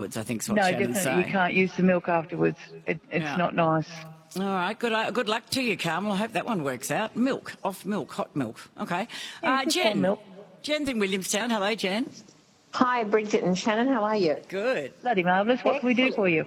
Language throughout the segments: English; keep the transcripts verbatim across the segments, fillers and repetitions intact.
afterwards, I think is what No, Shannon's definitely saying. you can't use the milk afterwards. It, it's Yeah. not nice. All right, good uh, good luck to you, Carmel. I hope that one works out. Milk, off milk, hot milk. Okay. Yeah, uh, just hot Jen. milk. Jen's in Williamstown. Hello, Jen. Hi, Bridget and Shannon. How are you? Good. Bloody marvellous. What can we do for you?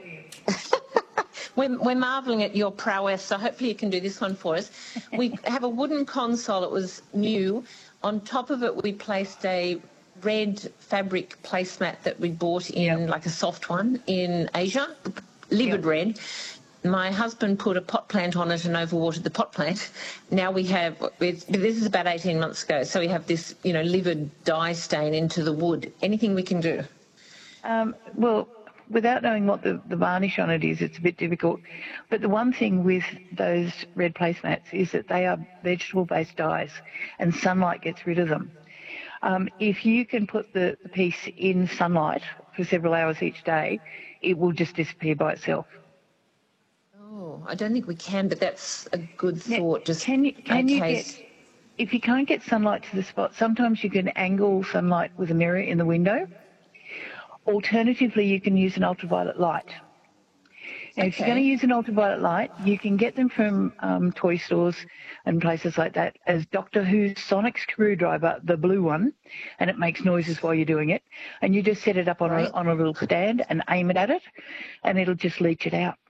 We're, we're marvelling at your prowess, so hopefully you can do this one for us. We have a wooden console. It was new. On top of it, we placed a red fabric placemat that we bought in, Yep. like a soft one, in Asia, livid Yep. red. My husband put a pot plant on it and overwatered the pot plant. Now we have, it's, this is about eighteen months ago, so we have this, you know, livid dye stain into the wood. Anything we can do? Um, well, without knowing what the, the varnish on it is, it's a bit difficult. But the one thing with those red placemats is that they are vegetable-based dyes, and sunlight gets rid of them. Um, if you can put the, the piece in sunlight for several hours each day, it will just disappear by itself. Oh, I don't think we can, but that's a good Now, thought. Just can you can you okay. get, if you can't get sunlight to the spot, sometimes you can angle sunlight with a mirror in the window. Alternatively, you can use an ultraviolet light. Now, if you're Okay. going to use an ultraviolet light, you can get them from um, toy stores and places like that as Doctor Who's sonic screwdriver, the blue one, and it makes noises while you're doing it. And you just set it up on, Right. a, on a little stand and aim it at it, and it'll just leach it out.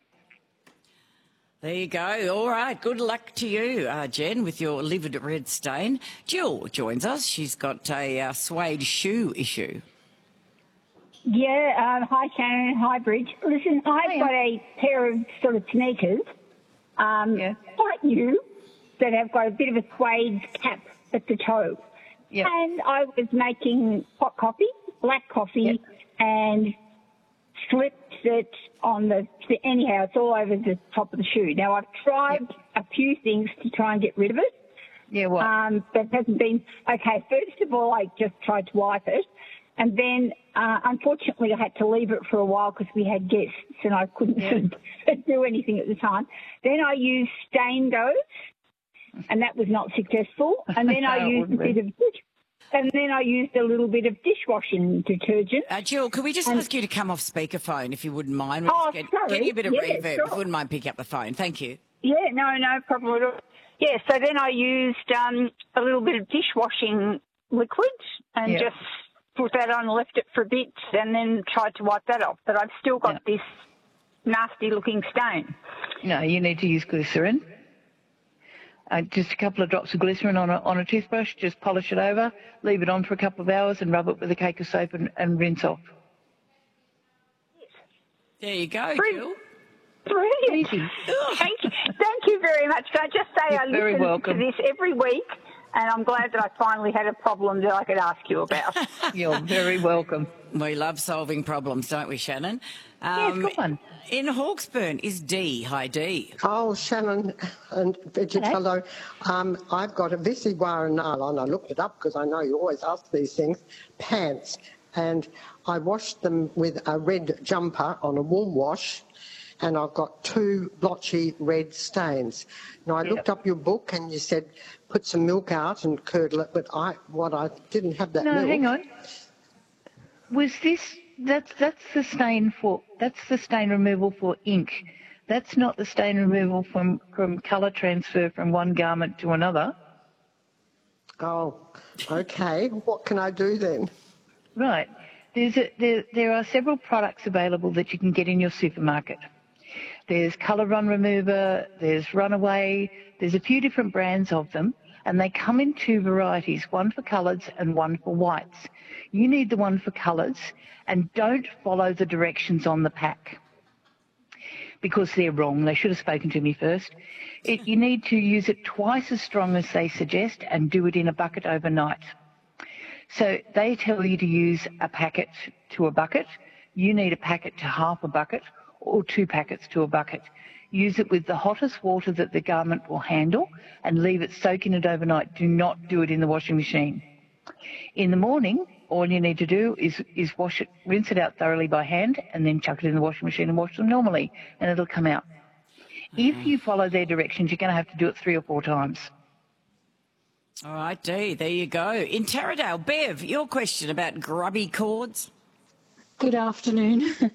There you go. All right. Good luck to you, uh, Jen, with your livid red stain. Jill joins us. She's got a uh, suede shoe issue. Yeah, um, hi Shannon, hi Bridge. Listen, I've Hiya. got a pair of sort of sneakers, um, Yeah. quite new, that have got a bit of a suede cap at the toe. Yep. And I was making hot coffee, black coffee, Yep. and slipped it on the, the, anyhow, it's all over the top of the shoe. Now, I've tried a few things to try and get rid of it. Yeah, what? Um, but it hasn't been, okay, first of all, I just tried to wipe it. And then, uh, unfortunately, I had to leave it for a while because we had guests and I couldn't Yeah. do anything at the time. Then I used Stain Goes, and that was not successful. And then I No, it used a wouldn't bit of dish, and then I used a little bit of dishwashing detergent. Uh, Jill, could we just And- ask you to come off speakerphone, if you wouldn't mind? We'll Oh, just get, sorry. get you a bit of Yeah, reverb, sure. if you wouldn't mind picking up the phone. Thank you. Yeah, no, no problem at all. Yeah, so then I used um, a little bit of dishwashing liquid and Yeah. just put that on, left it for a bit, and then tried to wipe that off. But I've still got this nasty-looking stain. No, you need to use glycerin. Uh, just a couple of drops of glycerin on a, on a toothbrush, just polish it over, leave it on for a couple of hours and rub it with a cake of soap and, and rinse off. There you go, Brilliant. Jill. Brilliant. Easy. Thank you. Thank you very much. Can I just say You're I very listen welcome. to this every week, and I'm glad that I finally had a problem that I could ask you about. You're very welcome. We love solving problems, don't we, Shannon? Um, Yes, good one. In Hawkesburn is Dee. Hi, Dee. Oh, Shannon and Bridget, hello. Um, I've got a Visiwara nylon. I looked it up because I know you always ask these things. Pants, and I washed them with a red jumper on a warm wash, and I've got two blotchy red stains. Now I looked up your book, and you said put some milk out and curdle it, but I what I didn't have that No, milk. hang on. Was this, that's, that's the stain for, that's the stain removal for ink. That's not the stain removal from, from colour transfer from one garment to another. Oh, okay. What can I do then? Right. There's a, there, there are several products available that you can get in your supermarket. There's Colour Run Remover, there's Runaway, there's a few different brands of them, and they come in two varieties, one for colours and one for whites. You need the one for colours, and don't follow the directions on the pack because they're wrong. They should have spoken to me first. It, you need to use it twice as strong as they suggest and do it in a bucket overnight. So they tell you to use a packet to a bucket. You need a packet to half a bucket or two packets to a bucket. Use it with the hottest water that the garment will handle and leave it soak in it overnight. Do not do it in the washing machine. In the morning, all you need to do is, is wash it, rinse it out thoroughly by hand and then chuck it in the washing machine and wash them normally and it'll come out. If you follow their directions, you're going to have to do it three or four times. All right, Dee, there you go. In Taradale, Bev, your question about grubby cords. Good afternoon.